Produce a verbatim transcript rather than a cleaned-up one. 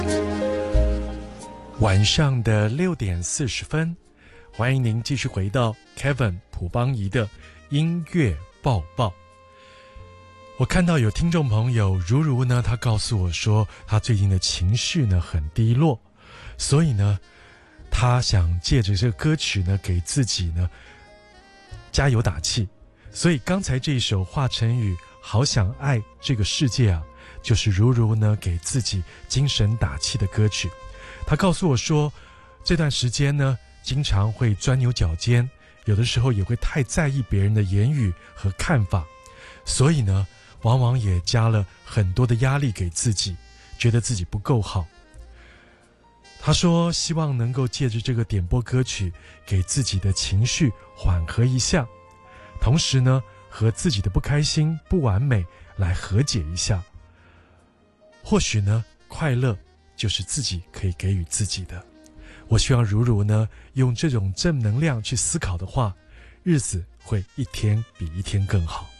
晚上的六点四十分，欢迎您继续回到 Kevin 朴邦仪的音乐报报。我看到有听众朋友如如呢，他告诉我说他最近的情绪呢很低落，所以呢他想借着这个歌曲呢给自己呢加油打气。所以刚才这一首华晨宇好想爱这个世界啊，就是如如呢给自己精神打气的歌曲。他告诉我说，这段时间呢经常会钻牛角尖，有的时候也会太在意别人的言语和看法，所以呢往往也加了很多的压力给自己，觉得自己不够好。他说希望能够借着这个点播歌曲给自己的情绪缓和一下，同时呢和自己的不开心不完美来和解一下。或许呢快乐就是自己可以给予自己的。我希望如如呢用这种正能量去思考的话，日子会一天比一天更好。